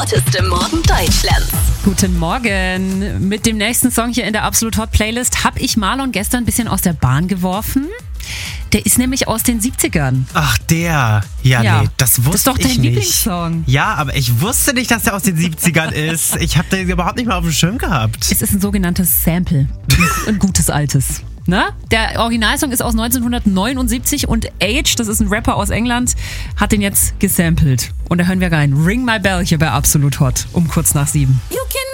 hotteste Morgen Deutschlands. Guten Morgen. Mit dem nächsten Song hier in der Absolut Hot Playlist habe ich Marlon gestern ein bisschen aus der Bahn geworfen. Der ist nämlich aus den 70ern. Ach, der. Ja, nee, das wusste ich nicht. Das ist doch dein Lieblingssong. Ja, aber ich wusste nicht, dass der aus den 70ern ist. Ich habe den überhaupt nicht mal auf dem Schirm gehabt. Es ist ein sogenanntes Sample. Ein gutes altes. Na? Der Originalsong ist aus 1979 und Age, das ist ein Rapper aus England, hat den jetzt gesampelt. Und da hören wir rein. Ring My Bell hier bei Absolut Hot um kurz nach 7. You can